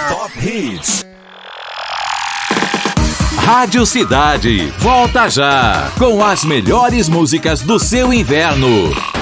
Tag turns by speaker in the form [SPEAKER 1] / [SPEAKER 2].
[SPEAKER 1] Top Hits.
[SPEAKER 2] Rádio Cidade, volta já com as melhores músicas do seu inverno.